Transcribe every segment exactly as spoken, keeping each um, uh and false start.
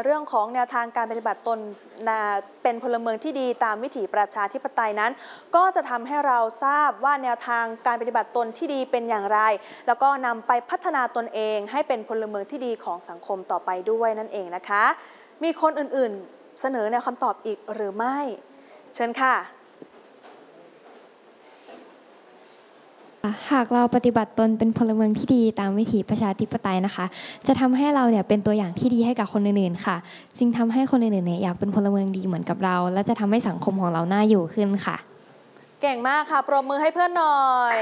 เรื่องของแนวทางการปฏิบัติตนเป็นพลเมืองที่ดีตามวิถีประชาธิปไตยนั้นก็จะทำให้เราทราบว่าแนวทางการปฏิบัติตนที่ดีเป็นอย่างไรแล้วก็นำไปพัฒนาตนเองให้เป็นพลเมืองที่ดีของสังคมต่อไปด้วยนั่นเองนะคะมีคนอื่นๆเสนอแนวคำตอบอีกหรือไม่เชิญค่ะหากเราปฏิบัติตนเป็นพลเมืองที่ดีตามวิถีประชาธิปไตยนะคะจะทำให้เราเนี่ยเป็นตัวอย่างที่ดีให้กับคนอื่นๆค่ะจึงทำให้คนอื่นๆเนี่ยอยากเป็นพลเมืองดีเหมือนกับเราและจะทำให้สังคมของเราน่าอยู่ขึ้นค่ะเก่งมากค่ะปรบมือให้เพื่อนหน่อย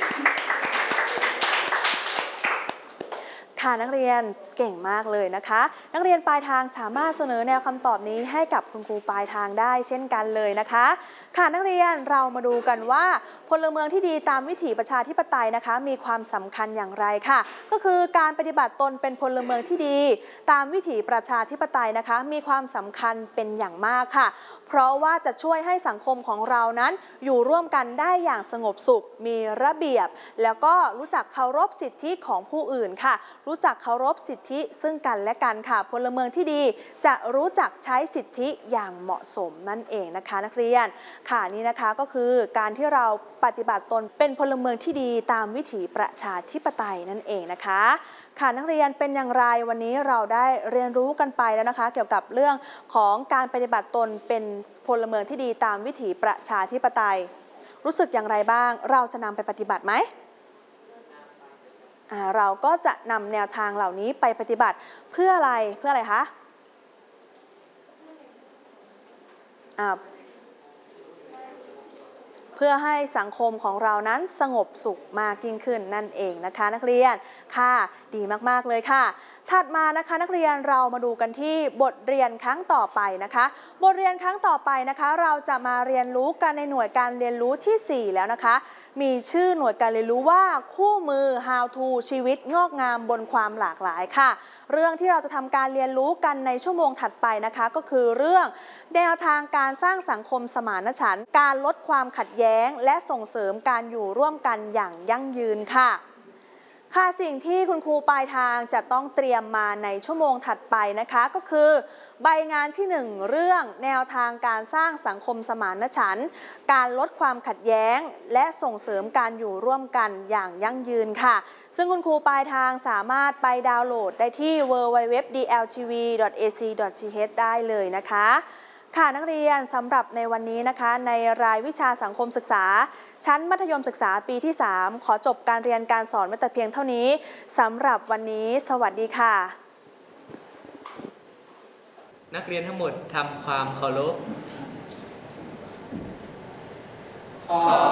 ค่ะนักเรียนเก่งมากเลยนะคะนักเรียนปลายทางสามารถเสนอแนวคำตอบนี้ให้กับคุณครูปลายทางได้เช่นกันเลยนะคะค่ะนักเรียนเรามาดูกันว่าพลเมืองที่ดีตามวิถีประชาธิปไตยนะคะมีความสำคัญอย่างไรค่ะก็คือการปฏิบัติตนเป็นพลเมืองที่ดีตามวิถีประชาธิปไตยนะคะมีความสำคัญเป็นอย่างมากค่ะเพราะว่าจะช่วยให้สังคมของเรานั้นอยู่ร่วมกันได้อย่างสงบสุขมีระเบียบแล้วก็รู้จักเคารพสิทธิของผู้อื่นค่ะรู้จักเคารพสิทธิซึ่งกันและกันค่ะพลเมืองที่ดีจะรู้จักใช้สิทธิอย่างเหมาะสมนั่นเองนะคะนักเรียนค่ะนี่นะคะก็คือการที่เราปฏิบัติตนเป็นพลเมืองที่ดีตามวิถีประชาธิปไตยนั่นเองนะคะค่ะนักเรียนเป็นอย่างไรวันนี้เราได้เรียนรู้กันไปแล้วนะคะเกี่ยวกับเรื่องของการปฏิบัติตนเป็นพลเมืองที่ดีตามวิถีประชาธิปไตยรู้สึกอย่างไรบ้างเราจะนำไปปฏิบัติไหมเราก็จะนำแนวทางเหล่านี้ไปปฏิบัติเพื่ออะไรเพื่ออะไรคะเพื่อให้สังคมของเรานั้นสงบสุขมากยิ่งขึ้นนั่นเองนะคะนักเรียนค่ะดีมากๆเลยค่ะถัดมานะคะนักเรียนเรามาดูกันที่บทเรียนครั้งต่อไปนะคะบทเรียนครั้งต่อไปนะคะเราจะมาเรียนรู้กันในหน่วยการเรียนรู้ที่สี่แล้วนะคะมีชื่อหน่วยการเรียนรู้ว่าคู่มือ How to ชีวิตงอกงามบนความหลากหลายค่ะเรื่องที่เราจะทำการเรียนรู้กันในชั่วโมงถัดไปนะคะก็คือเรื่องแนวทางการสร้างสังคมสมานฉันท์การลดความขัดแย้งและส่งเสริมการอยู่ร่วมกันอย่างยั่งยืนค่ะค่ะสิ่งที่คุณครูปลายทางจะต้องเตรียมมาในชั่วโมงถัดไปนะคะก็คือใบงานที่หนึ่งเรื่องแนวทางการสร้างสังคมสมานฉันท์การลดความขัดแย้งและส่งเสริมการอยู่ร่วมกันอย่างยั่งยืนค่ะซึ่งคุณครูปลายทางสามารถไปดาวน์โหลดได้ที่ ดับเบิลยู ดับเบิลยู ดับเบิลยู ดอท ดี แอล ที วี ดอท เอ ซี ดอท ที เอช ได้เลยนะคะค่ะนักเรียนสำหรับในวันนี้นะคะในรายวิชาสังคมศึกษาชั้นมัธยมศึกษาปีที่สามขอจบการเรียนการสอนไว้แต่เพียงเท่านี้สำหรับวันนี้สวัสดีค่ะนักเรียนทั้งหมดทำความเคารพขอ